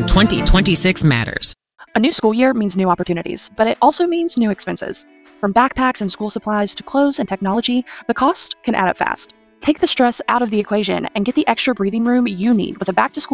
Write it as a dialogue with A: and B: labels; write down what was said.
A: 2026 matters.
B: A new school year means new opportunities, but it also means new expenses. From backpacks and school supplies to clothes and technology, the cost can add up fast. Take the stress out of the equation and get the extra breathing room you need with a back-to-school